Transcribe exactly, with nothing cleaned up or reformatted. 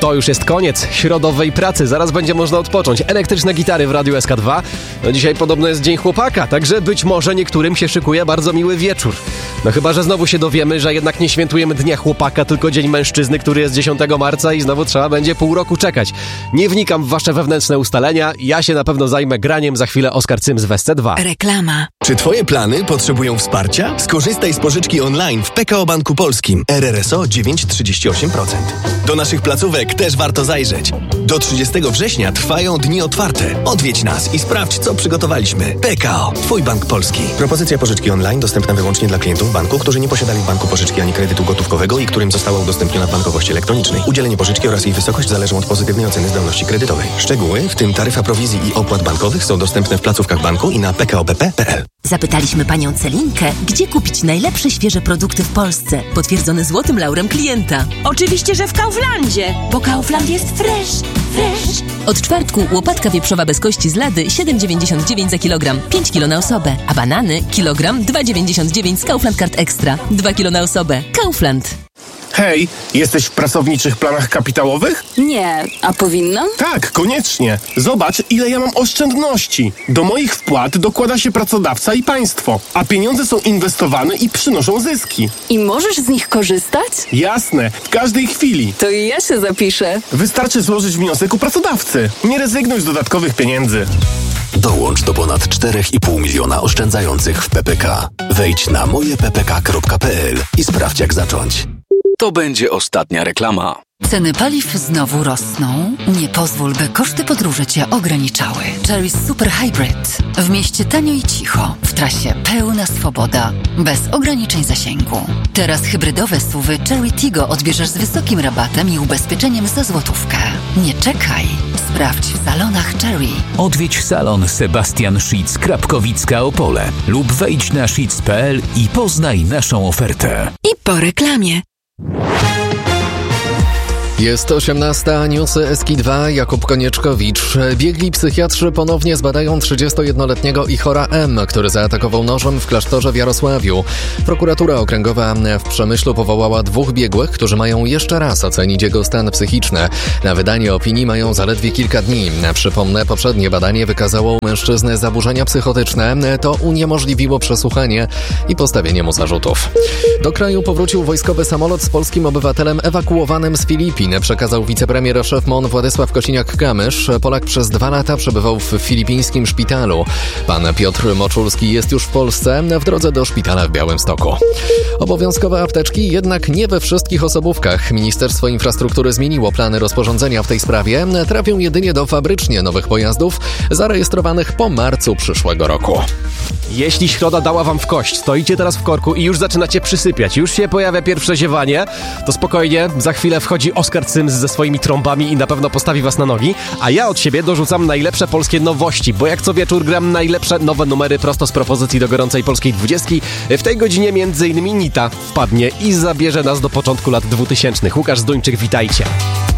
To już jest koniec środowej pracy, zaraz będzie można odpocząć. Elektryczne gitary w Radiu S K dwa. No dzisiaj podobno jest Dzień Chłopaka, także być może niektórym się szykuje bardzo miły wieczór. No chyba, że znowu się dowiemy, że jednak nie świętujemy Dnia Chłopaka, tylko Dzień Mężczyzny, który jest dziesiątego marca i znowu trzeba będzie pół roku czekać. Nie wnikam w wasze wewnętrzne ustalenia, ja się na pewno zajmę graniem za chwilę Oskar Cyms w S C dwa. Reklama. Czy twoje plany potrzebują wsparcia? Skorzystaj z pożyczki online w P K O Banku Polskim. R R S O dziewięć przecinek trzydzieści osiem procent. Do naszych placówek też warto zajrzeć. Do trzydziestego września trwają dni otwarte. Odwiedź nas i sprawdź, co przygotowaliśmy. P K O. Twój bank polski. Propozycja pożyczki online dostępna wyłącznie dla klientów banku, którzy nie posiadali w banku pożyczki ani kredytu gotówkowego i którym została udostępniona w bankowości elektronicznej. Udzielenie pożyczki oraz jej wysokość zależą od pozytywnej oceny zdolności kredytowej. Szczegóły, w tym taryfa prowizji i opłat bankowych, są dostępne w placówkach banku i na p k o b p kropka p l. Zapytaliśmy panią Celinkę, gdzie kupić najlepsze świeże produkty w Polsce, potwierdzone złotym laurem klienta. Oczywiście, że w Kauflandzie, bo Kaufland jest fresh, fresh. Od czwartku łopatka wieprzowa bez kości z lady siedem dziewięćdziesiąt dziewięć za kilogram, pięć kilo na osobę, a banany kilogram dwa dziewięćdziesiąt dziewięć z Kaufland Card Extra, dwa kilo na osobę. Kaufland. Hej, jesteś w pracowniczych planach kapitałowych? Nie, a powinnam? Tak, koniecznie. Zobacz, ile ja mam oszczędności. Do moich wpłat dokłada się pracodawca i państwo, a pieniądze są inwestowane i przynoszą zyski. I możesz z nich korzystać? Jasne, w każdej chwili. To i ja się zapiszę. Wystarczy złożyć wniosek u pracodawcy. Nie rezygnuj z dodatkowych pieniędzy. Dołącz do ponad cztery i pół miliona oszczędzających w P P K. Wejdź na moje p p k kropka p l i sprawdź, jak zacząć. To będzie ostatnia reklama. Ceny paliw znowu rosną. Nie pozwól, by koszty podróży cię ograniczały. Chery Super Hybrid. W mieście tanio i cicho. W trasie pełna swoboda. Bez ograniczeń zasięgu. Teraz hybrydowe S U V-y Chery Tigo odbierzesz z wysokim rabatem i ubezpieczeniem za złotówkę. Nie czekaj. Sprawdź w salonach Chery. Odwiedź salon Sebastian Szitz, Krapkowicka, Opole lub wejdź na szitz kropka p l i poznaj naszą ofertę. I po reklamie. Jest osiemnasta, newsy S K dwa, Jakub Konieczkowicz. Biegli psychiatrzy ponownie zbadają trzydziestojednoletniego Ichora M., który zaatakował nożem w klasztorze w Jarosławiu. Prokuratura okręgowa w Przemyślu powołała dwóch biegłych, którzy mają jeszcze raz ocenić jego stan psychiczny. Na wydanie opinii mają zaledwie kilka dni. Przypomnę, poprzednie badanie wykazało u mężczyzny zaburzenia psychotyczne. To uniemożliwiło przesłuchanie i postawienie mu zarzutów. Do kraju powrócił wojskowy samolot z polskim obywatelem ewakuowanym z Filipin. Przekazał wicepremier szef M O N Władysław Kosiniak-Kamysz. Polak przez dwa lata przebywał w filipińskim szpitalu. Pan Piotr Moczulski jest już w Polsce, w drodze do szpitala w Białymstoku. Obowiązkowe apteczki jednak nie we wszystkich osobówkach. Ministerstwo Infrastruktury zmieniło plany rozporządzenia w tej sprawie. Trafią jedynie do fabrycznie nowych pojazdów zarejestrowanych po marcu przyszłego roku. Jeśli środa dała wam w kość, stoicie teraz w korku i już zaczynacie przysypiać, już się pojawia pierwsze ziewanie, to spokojnie, za chwilę wchodzi Oskar Cyms ze swoimi trąbami i na pewno postawi was na nogi, a ja od siebie dorzucam najlepsze polskie nowości, bo jak co wieczór gram najlepsze nowe numery prosto z propozycji do gorącej polskiej dwudziestki. W tej godzinie między innymi Nita wpadnie i zabierze nas do początku lat dwutysięcznych. Łukasz Zduńczyk, witajcie.